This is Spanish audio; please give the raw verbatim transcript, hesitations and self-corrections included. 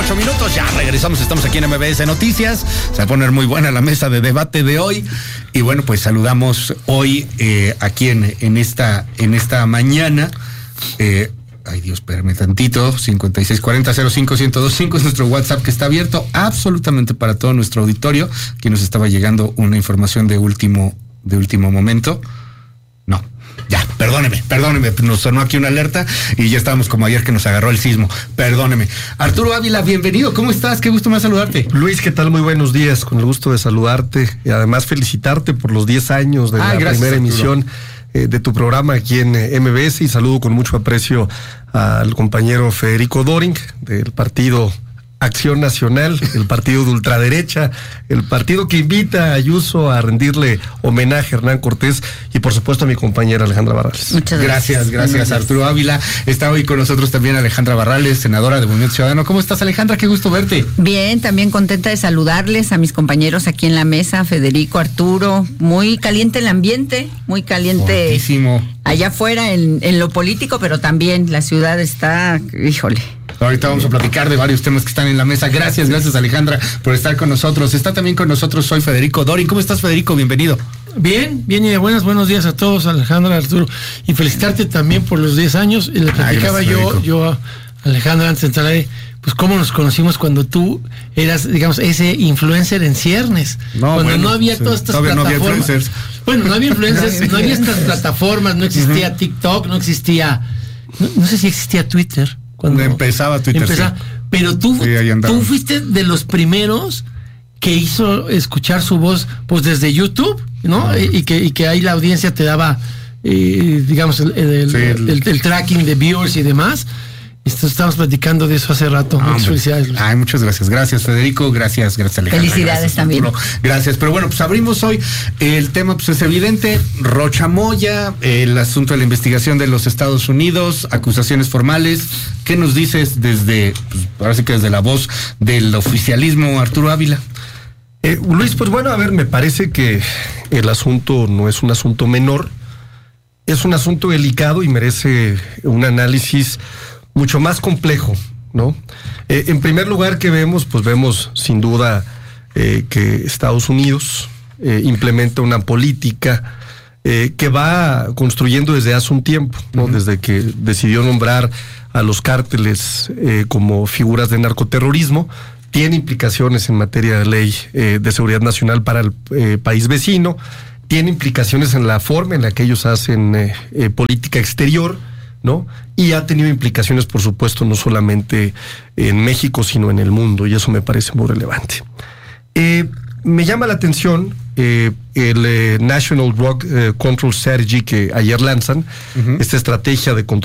ocho minutos, ya regresamos, estamos aquí en M B S Noticias. Se va a poner muy buena la mesa de debate de hoy. Y bueno, pues saludamos hoy eh, aquí en, en, esta, en esta mañana. Eh, ay Dios, espérame tantito. cincuenta y seis cuarenta cero cinco ciento veinticinco es nuestro WhatsApp que está abierto absolutamente para todo nuestro auditorio. Aquí nos estaba llegando una información de último, de último momento. No. Ya, perdóneme, perdóneme, nos sonó aquí una alerta y ya estábamos como ayer que nos agarró el sismo, perdóneme. Arturo Ávila, bienvenido, ¿cómo estás? Qué gusto más saludarte. Luis, ¿qué tal? Muy buenos días, con el gusto de saludarte y además felicitarte por los diez años de ah, la gracias, primera Arturo. emisión eh, de tu programa aquí en eh, M B S, y saludo con mucho aprecio al compañero Federico Doring del partido Acción Nacional, el partido de ultraderecha, el partido que invita a Ayuso a rendirle homenaje a Hernán Cortés y por supuesto a mi compañera Alejandra Barrales. Muchas gracias. Gracias, gracias Arturo Ávila. Está hoy con nosotros también Alejandra Barrales, senadora de Movimiento Ciudadano. ¿Cómo estás, Alejandra? Qué gusto verte. Bien, también contenta de saludarles a mis compañeros aquí en la mesa, Federico, Arturo. Muy caliente el ambiente, muy caliente. Fortísimo. Allá afuera en, en lo político, pero también la ciudad está, híjole. Ahorita vamos a platicar de varios temas que están en la mesa. Gracias, gracias Alejandra por estar con nosotros. Está también con nosotros, soy Federico Doring. ¿Cómo estás, Federico? Bienvenido. Bien, bien y de buenas, buenos días a todos, Alejandra, Arturo. Y felicitarte también por los diez años. Y le platicaba Ay, gracias, yo, yo a Alejandra antes de entrar ahí, pues cómo nos conocimos cuando tú eras, digamos, ese influencer en ciernes. No, cuando bueno, no había sí, todas estas plataformas. No había influencers. Bueno, no había influencers, no había estas plataformas, no existía uh-huh. TikTok, no existía, no, no sé si existía Twitter. Cuando empezaba Twitter. Empezaba, sí. Pero tú, sí, tú fuiste de los primeros que hizo escuchar su voz, pues desde YouTube, ¿no? Uh-huh. Y, y que y que ahí la audiencia te daba, eh, digamos, el, el, sí, el, el, el tracking de viewers y demás. Estamos platicando de eso hace rato. Ah, muchas felicidades. Ay, muchas gracias. Gracias, Federico. Gracias, gracias, Alejandra. Felicidades gracias, también. Arturo. Gracias. Pero bueno, pues abrimos hoy el tema, pues es evidente. Rocha Moya, el asunto de la investigación de los Estados Unidos, acusaciones formales. ¿Qué nos dices desde, pues, ahora sí que desde la voz del oficialismo, Arturo Ávila? Eh, Luis, pues bueno, a ver, me parece que el asunto no es un asunto menor. Es un asunto delicado y merece un análisis mucho más complejo, ¿no? Eh, en primer lugar, que vemos, pues vemos sin duda eh, que Estados Unidos eh, implementa una política eh, que va construyendo desde hace un tiempo, ¿no? Uh-huh. Desde que decidió nombrar a los cárteles eh, como figuras de narcoterrorismo, tiene implicaciones en materia de ley eh, de seguridad nacional para el eh, país vecino, tiene implicaciones en la forma en la que ellos hacen eh, eh, política exterior, ¿no? Y ha tenido implicaciones, por supuesto, no solamente en México, sino en el mundo, y eso me parece muy relevante. Eh, me llama la atención eh, el eh, National Drug eh, Control Strategy que ayer lanzan, uh-huh. esta estrategia de control